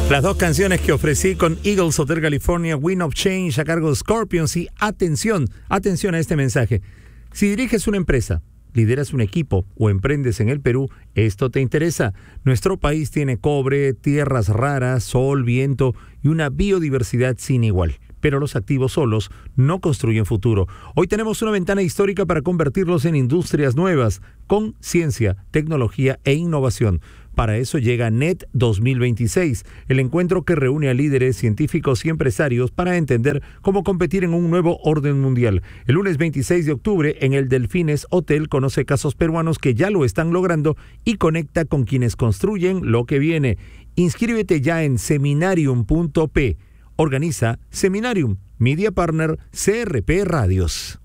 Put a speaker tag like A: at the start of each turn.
A: Las dos canciones que ofrecí con Eagles Hotel California, Wind of Change a cargo de Scorpions y atención a este mensaje. Si diriges una empresa, lideras un equipo o emprendes en el Perú, esto te interesa. Nuestro país tiene cobre, tierras raras, sol, viento y una biodiversidad sin igual. Pero los activos solos no construyen futuro. Hoy tenemos una ventana histórica para convertirlos en industrias nuevas, con ciencia, tecnología e innovación. Para eso llega NET 2026, el encuentro que reúne a líderes, científicos y empresarios para entender cómo competir en un nuevo orden mundial. El lunes 26 de octubre, en el Delfines Hotel, conoce casos peruanos que ya lo están logrando y conecta con quienes construyen lo que viene. Inscríbete ya en seminarium.p. Organiza Seminarium, Media Partner CRP Radios.